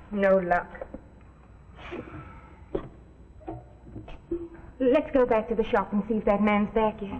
No luck. Let's go back to the shop and see if that man's back yet.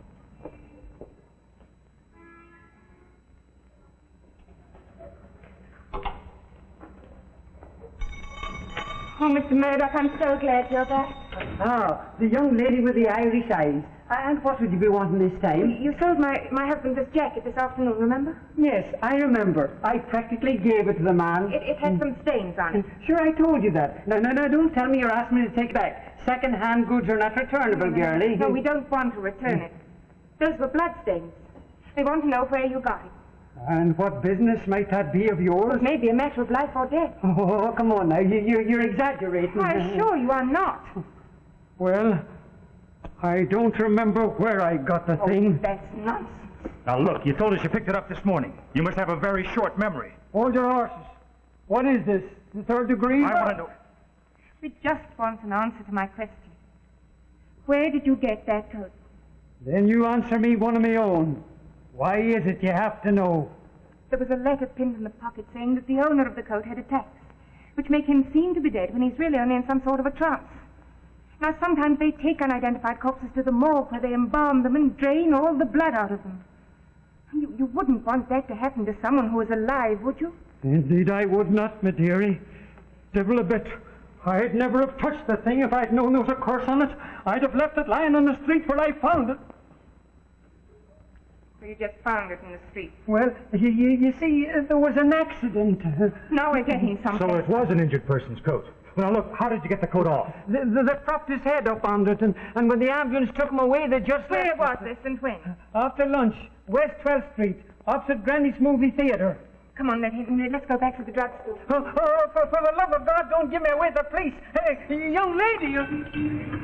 Oh, Mr. Murdoch, I'm so glad you're back. Ah, the young lady with the Irish eyes. And what would you be wanting this time? You sold my husband this jacket this afternoon, remember? Yes, I remember. I practically gave it to the man. It had some stains on it. Sure, I told you that. No, don't tell me you're asking me to take it back. Second-hand goods are not returnable, girlie. No, we don't want to return it. Those were blood stains. We want to know where you got it. And what business might that be of yours? It may be a matter of life or death. Oh, come on now. You're exaggerating. I assure you are not. Well, I don't remember where I got the thing. That's nonsense. Now look, you told us you picked it up this morning. You must have a very short memory. Hold your horses. What is this? The third degree? I want to know. We just want an answer to my question. Where did you get that coat? Then you answer me one of my own. Why is it you have to know? There was a letter pinned in the pocket saying that the owner of the coat had attacks, which make him seem to be dead when he's really only in some sort of a trance. Now, sometimes they take unidentified corpses to the morgue where they embalm them and drain all the blood out of them. You wouldn't want that to happen to someone who was alive, would you? Indeed I would not, my dearie. Devil a bit. I'd never have touched the thing if I'd known there was a curse on it. I'd have left it lying on the street where I found it. So you just found it in the street? Well, you see, there was an accident. Now we're getting something. So it was an injured person's coat. Well, now look, how did you get the coat off? They propped his head up on it, and when the ambulance took him away, they just... Where was this and when? After lunch, West 12th Street, opposite Granny's Movie Theatre. Come on, let's go back to the drugstore. For the love of God, don't give me away to the police. Hey, young lady, you...